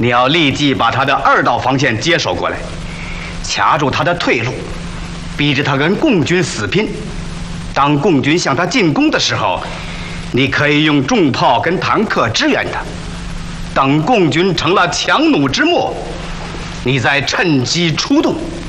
你要立即把他的2道防线接手过来，卡住他的退路，逼着他跟共军死拼。当共军向他进攻的时候，你可以用重炮跟坦克支援他。等共军成了强弩之末，你再趁机出动。